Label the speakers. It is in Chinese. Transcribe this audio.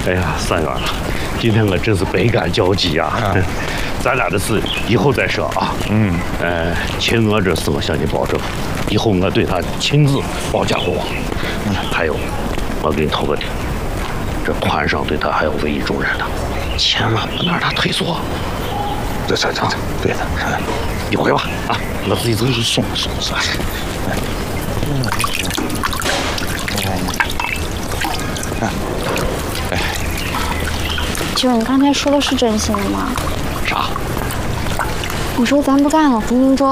Speaker 1: 哎呀，三元啊，今天我真是百感交集啊！咱俩的事以后再说啊。秦娥这事我向你保证，以后我对她亲自保驾护航。还有，我给你透个底，这团上对她还有委以重任的，千万不能让她退缩。
Speaker 2: 这，对的。
Speaker 1: 你回吧，啊，我自己走。
Speaker 2: 送。
Speaker 3: 就是你刚才说的是真心的吗？
Speaker 1: 啥？
Speaker 3: 你说咱不干了，回明州